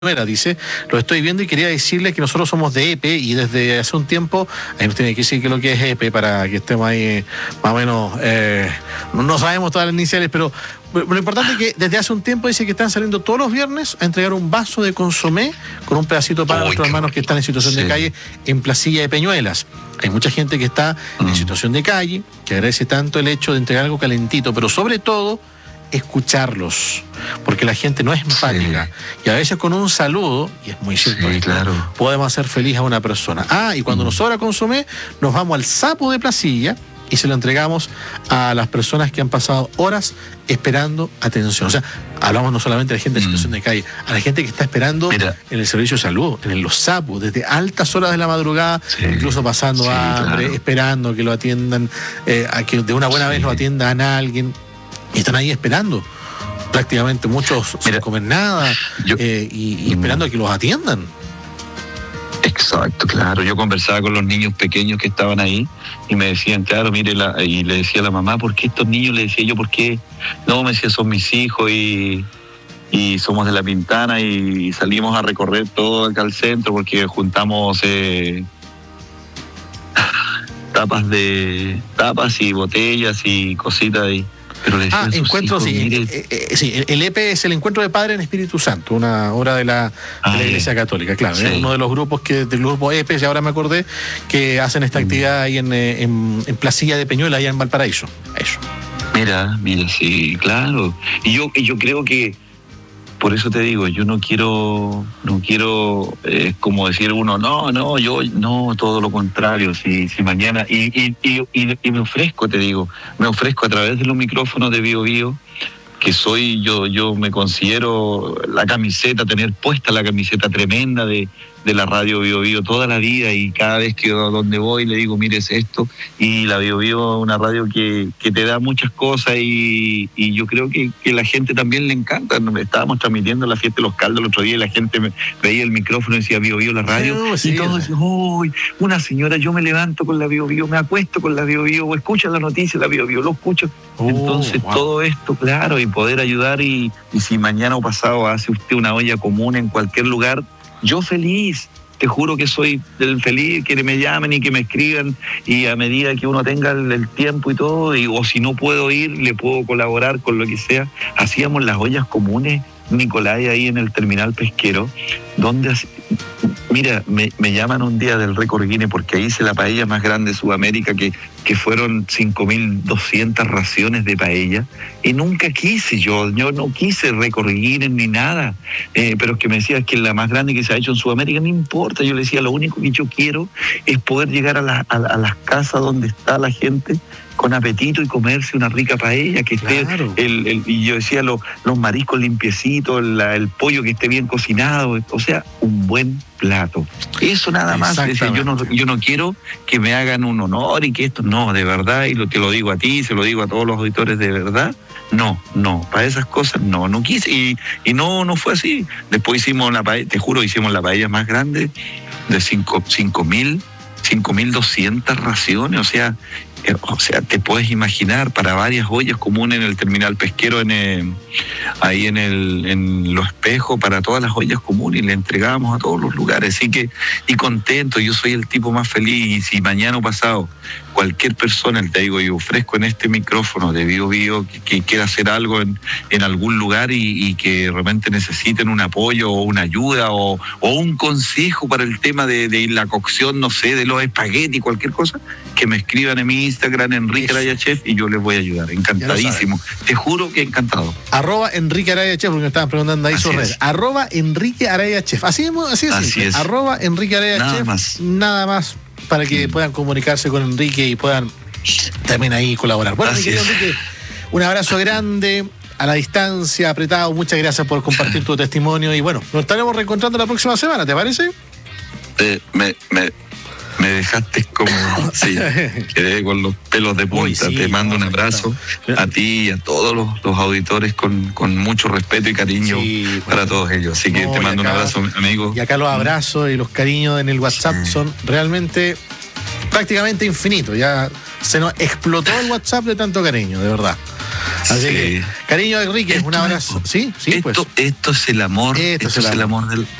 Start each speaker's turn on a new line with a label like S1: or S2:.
S1: Dice, lo estoy viendo y quería decirle que nosotros somos de EPE y desde hace un tiempo, ahí nos tiene que decir que lo que es EPE para que estemos ahí más o menos, no sabemos todas las iniciales, pero lo importante es que desde hace un tiempo dice que están saliendo todos los viernes a entregar un vaso de consomé con un pedacito para nuestros hermanos que están en situación de calle en Placilla de Peñuelas. Hay mucha gente que está en situación de calle, que agradece tanto el hecho de entregar algo calentito, pero sobre todo escucharlos, porque la gente no es empática y a veces con un saludo, y es muy cierto, podemos hacer feliz a una persona. Y cuando nos sobra consomé, nos vamos al Sapo de Placilla y se lo entregamos a las personas que han pasado horas esperando atención. O sea, hablamos no solamente de la gente en situación de calle, a la gente que está esperando en el servicio de salud, en los sapos, desde altas horas de la madrugada, incluso pasando hambre, esperando que lo atiendan, a que de una buena vez lo atiendan a alguien. Y están ahí esperando, prácticamente muchos sin comer nada, y esperando a que los atiendan.
S2: Exacto, claro. Yo conversaba con los niños pequeños que estaban ahí y me decían, claro, mire, y le decía a la mamá, ¿por qué estos niños? Le decía yo, ¿por qué? No, me decía, son mis hijos y somos de La Pintana y salimos a recorrer todo acá al centro porque juntamos tapas y botellas y cositas y... Pero
S1: encuentro, el EPE es el Encuentro de Padres en Espíritu Santo, una obra de la Iglesia Católica, claro, es uno de los grupos del grupo EPE, y ahora me acordé, que hacen esta actividad ahí en Placilla de Peñuelas, allá en Valparaíso. Eso.
S2: Mira, sí, claro. Y yo creo que, por eso te digo, yo no quiero como decir uno, no, todo lo contrario, si mañana, y me ofrezco, te digo, a través de los micrófonos de Bío Bío, que soy yo me considero tener puesta la camiseta tremenda de la radio Bío Bío toda la vida, y cada vez que donde voy le digo, mire, es esto, y la Bío Bío es una radio que te da muchas cosas, y yo creo que la gente también le encanta. Estábamos transmitiendo la fiesta de los caldos el otro día y la gente veía el micrófono y decía Bío Bío la radio, y todos decían, una señora, yo me levanto con la Bío Bío, me acuesto con la Bío Bío, o escucho la noticia de la Bío Bío, lo escucho. Entonces todo esto, claro, y poder ayudar, y si mañana o pasado hace usted una olla común en cualquier lugar, yo feliz, te juro que soy el feliz, que me llamen y que me escriban, y a medida que uno tenga el tiempo y todo, o si no puedo ir, le puedo colaborar con lo que sea. Hacíamos las ollas comunes, Nicolai, ahí en el terminal pesquero, donde, mira, me llaman un día del récord Guinness porque ahí hice la paella más grande de Sudamérica, que fueron 5.200 raciones de paella, y nunca quise, yo no quise récord Guinness ni nada, pero es que me decía que la más grande que se ha hecho en Sudamérica, no importa. Yo le decía, lo único que yo quiero es poder llegar a las casas donde está la gente con apetito y comerse una rica paella, que esté y yo decía, los mariscos limpiecitos, el pollo que esté bien cocinado, o sea, un buen plato. Eso nada más. Decía, yo no quiero que me hagan un honor y que esto, no, de verdad, y te lo digo a ti, se lo digo a todos los auditores, de verdad, no, para esas cosas no quise, y no fue así. Después hicimos te juro, hicimos la paella más grande de 5.200 raciones, o sea, te puedes imaginar, para varias ollas comunes en el terminal pesquero, ahí en Los Espejos, para todas las ollas comunes, y le entregábamos a todos los lugares. Así que, y contento, yo soy el tipo más feliz, y si mañana o pasado cualquier persona, te digo, yo ofrezco en este micrófono de Bío Bío que quiera hacer algo en algún lugar, y que de repente necesiten un apoyo o una ayuda o un consejo para el tema de la cocción, no sé, de los espaguetis, cualquier cosa, que me escriban en mi Instagram, Enrique Araya Chef, y yo les voy a ayudar. Encantadísimo. Te juro que encantado.
S1: @Enrique Araya Chef, porque me estaban preguntando ahí sobre él. @Enrique Araya Chef. Así es. @Enrique Araya Chef. Nada más, para que puedan comunicarse con Enrique y puedan también ahí colaborar. Bueno, mi querido Enrique, un abrazo grande, a la distancia, apretado. Muchas gracias por compartir tu testimonio, y bueno, nos estaremos reencontrando la próxima semana, ¿te parece?
S2: Me dejaste como, quedé con los pelos de punta. Te mando un abrazo a ti y a todos los auditores con mucho respeto y cariño para todos ellos. Así que te mando un abrazo, amigo.
S1: Y acá los abrazos y los cariños en el WhatsApp son realmente prácticamente infinitos. Ya se nos explotó el WhatsApp de tanto cariño, de verdad. Así que, cariño, Enrique, un abrazo. Sí,
S2: esto es el amor. Esto es el amor del